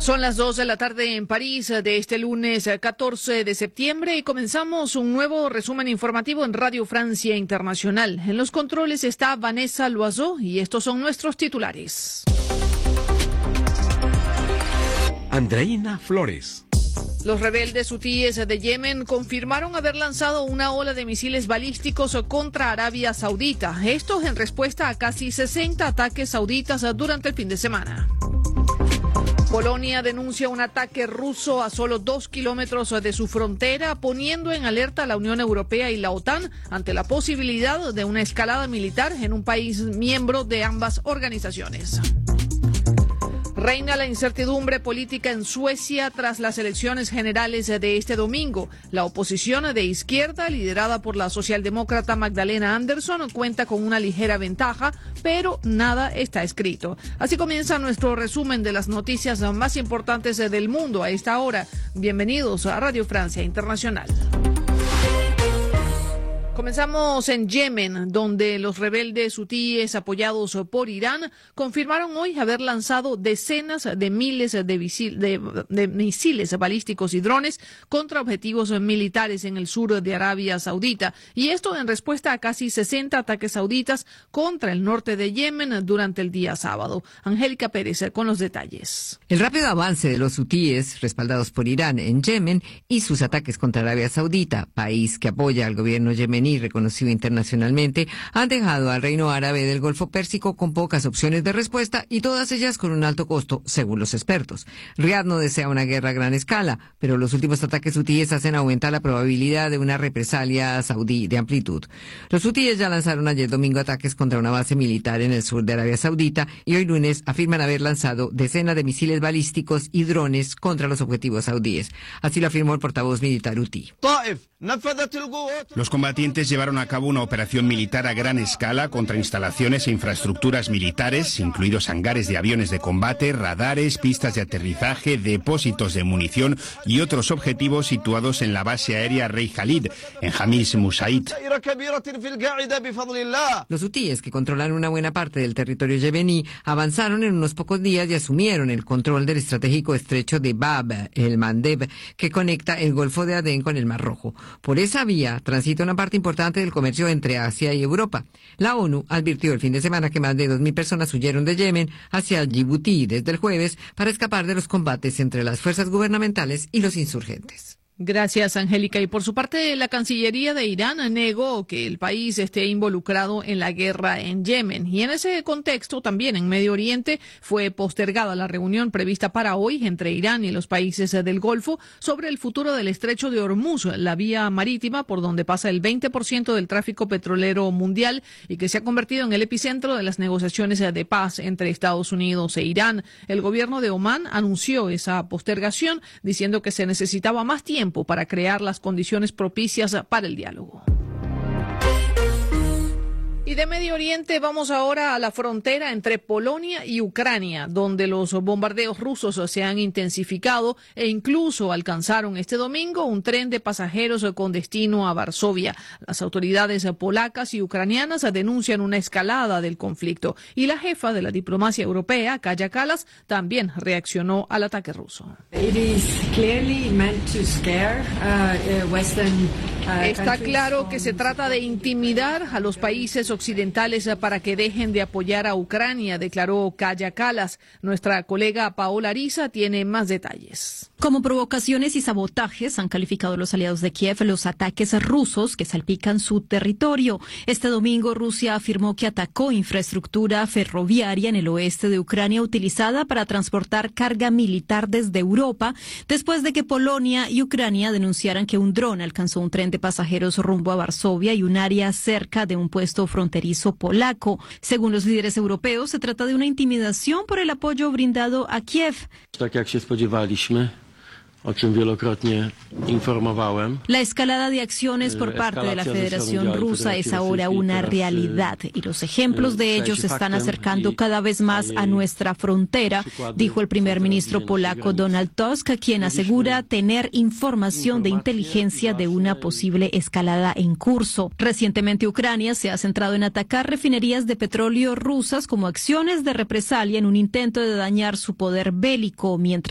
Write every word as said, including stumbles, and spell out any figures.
Son las dos de la tarde en París de este lunes catorce de septiembre y comenzamos un nuevo resumen informativo en Radio Francia Internacional. En los controles está Vanessa Loiseau y estos son nuestros titulares. Andreina Flores. Los rebeldes hutíes de Yemen confirmaron haber lanzado una ola de misiles balísticos contra Arabia Saudita. Esto en respuesta a casi sesenta ataques sauditas durante el fin de semana. Polonia denuncia un ataque ruso a solo dos kilómetros de su frontera, poniendo en alerta a la Unión Europea y la OTAN ante la posibilidad de una escalada militar en un país miembro de ambas organizaciones. Reina la incertidumbre política en Suecia tras las elecciones generales de este domingo. La oposición de izquierda, liderada por la socialdemócrata Magdalena Andersson, cuenta con una ligera ventaja, pero nada está escrito. Así comienza nuestro resumen de las noticias más importantes del mundo a esta hora. Bienvenidos a Radio Francia Internacional. Comenzamos en Yemen, donde los rebeldes hutíes apoyados por Irán confirmaron hoy haber lanzado decenas de miles de, visil, de, de misiles balísticos y drones contra objetivos militares en el sur de Arabia Saudita. Y esto en respuesta a casi sesenta ataques sauditas contra el norte de Yemen durante el día sábado. Angélica Pérez con los detalles. El rápido avance de los hutíes, respaldados por Irán en Yemen, y sus ataques contra Arabia Saudita, país que apoya al gobierno yemení y reconocido internacionalmente, han dejado al reino árabe del Golfo Pérsico con pocas opciones de respuesta y todas ellas con un alto costo, según los expertos. Riad no desea una guerra a gran escala, pero los últimos ataques hutíes hacen aumentar la probabilidad de una represalia saudí de amplitud. Los hutíes ya lanzaron ayer domingo ataques contra una base militar en el sur de Arabia Saudita y hoy lunes afirman haber lanzado decenas de misiles balísticos y drones contra los objetivos saudíes. Así lo afirmó el portavoz militar hutí. Los combatientes llevaron a cabo una operación militar a gran escala contra instalaciones e infraestructuras militares, incluidos hangares de aviones de combate, radares, pistas de aterrizaje, depósitos de munición y otros objetivos situados en la base aérea Rey Khalid, en Hamis Musaid. Los hutíes, que controlan una buena parte del territorio yemení, avanzaron en unos pocos días y asumieron el control del estratégico estrecho de Bab, el Mandeb, que conecta el Golfo de Adén con el Mar Rojo. Por esa vía transita una parte importante del comercio entre Asia y Europa. La ONU advirtió el fin de semana que más de dos mil personas huyeron de Yemen hacia Djibouti desde el jueves para escapar de los combates entre las fuerzas gubernamentales y los insurgentes. Gracias, Angélica. Y por su parte, la Cancillería de Irán negó que el país esté involucrado en la guerra en Yemen. Y en ese contexto, también en Medio Oriente, fue postergada la reunión prevista para hoy entre Irán y los países del Golfo sobre el futuro del estrecho de Hormuz, la vía marítima por donde pasa el veinte por ciento del tráfico petrolero mundial y que se ha convertido en el epicentro de las negociaciones de paz entre Estados Unidos e Irán. El gobierno de Omán anunció esa postergación diciendo que se necesitaba más tiempo para crear las condiciones propicias para el diálogo. Y de Medio Oriente vamos ahora a la frontera entre Polonia y Ucrania, donde los bombardeos rusos se han intensificado e incluso alcanzaron este domingo un tren de pasajeros con destino a Varsovia. Las autoridades polacas y ucranianas denuncian una escalada del conflicto y la jefa de la diplomacia europea, Kaja Kallas, también reaccionó al ataque ruso. Está claro que se trata de intimidar a los países occidentales para que dejen de apoyar a Ucrania, declaró Kaja Kallas. Nuestra colega Paola Ariza tiene más detalles. Como provocaciones y sabotajes han calificado los aliados de Kiev los ataques rusos que salpican su territorio. Este domingo Rusia afirmó que atacó infraestructura ferroviaria en el oeste de Ucrania utilizada para transportar carga militar desde Europa, después de que Polonia y Ucrania denunciaran que un dron alcanzó un tren de pasajeros rumbo a Varsovia y un área cerca de un puesto fronterizo polaco. Según los líderes europeos, se trata de una intimidación por el apoyo brindado a Kiev. La escalada de acciones por parte de la Federación Rusa es ahora una realidad y los ejemplos de ellos se están acercando cada vez más a nuestra frontera, dijo el primer ministro polaco Donald Tusk, quien asegura tener información de inteligencia de una posible escalada en curso. Recientemente Ucrania se ha centrado en atacar refinerías de petróleo rusas como acciones de represalia en un intento de dañar su poder bélico, mientras